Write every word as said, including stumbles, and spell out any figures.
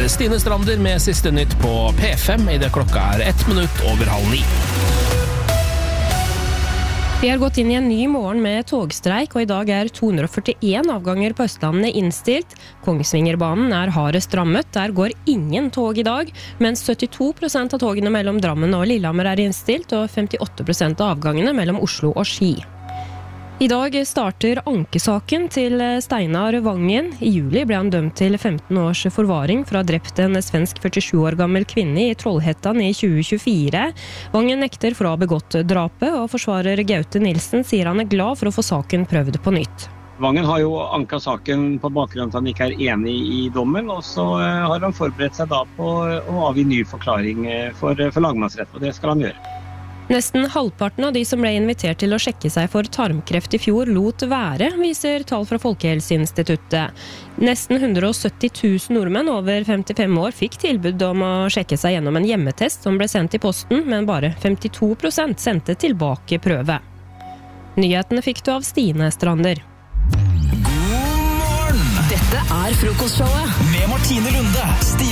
Stine Strander med siste nytt på P fem i det klokka er ett minutt over halv ni. Vi har gått inn i en ny morgen med togstreik, og i dag er to hundre og førtien avganger på Østlandet innstilt. Kongsvingerbanen er hardest rammet, der går ingen tog i dag, mens syttito prosent av togene mellom Drammen og Lillehammer er innstilt, og femtiåtte prosent av avgangene mellom Oslo og Ski. I dag starter ankesaken til Steinar Vangen. I juli ble han dømt til femten års forvaring for å ha drept en svensk førtisju år gammel kvinne i Trollhättan i tjue tjuefire. Vangen nekter for å ha begått drapet, og forsvarer Gaute Nilsen sier han er glad for å få saken prøvd på nytt. Vangen har jo anket saken på bakgrunn av at han ikke er enig i dommen, og så har han forberedt seg da på å avgi ny forklaring for, for lagmannsrett, og det skal han gjøre. Nesten halvparten av de som ble invitert til å sjekke seg for tarmkreft i fjor lot være, viser tall fra Folkehelseinstituttet. Nesten ett hundre og sytti tusen nordmenn over femtifem år fikk tilbud om å sjekke seg gjennom en hjemmetest som ble sendt i posten, men bare femtito prosent sendte tilbake prøve. Nyhetene fikk du av Stine Strander. God morgen! Dette er frokostshowet med Martine Lunde, Stian